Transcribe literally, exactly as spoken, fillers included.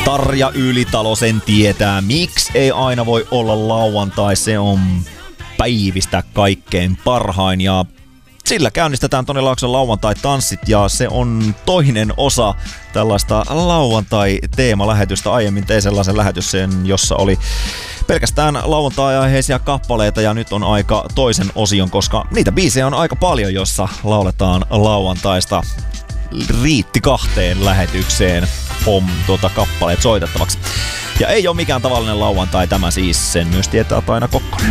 Tarja Ylitalo sen tietää, miksi ei aina voi olla lauantai, se on päivistä kaikkein parhain ja sillä käynnistetään Toni Laakson lauantai-tanssit ja se on toinen osa tällaista lauantai-teemalähetystä. Aiemmin tein sellaisen lähetyksen, jossa oli pelkästään lauantai-aiheisia kappaleita ja nyt on aika toisen osion, koska niitä biisejä on aika paljon, jossa lauletaan lauantaista. Riitti kahteen lähetykseen pom tuota kappaleet soitettavaksi. Ja ei ole mikään tavallinen lauantai tämä siis, sen myös tietää Taina Kokkonen.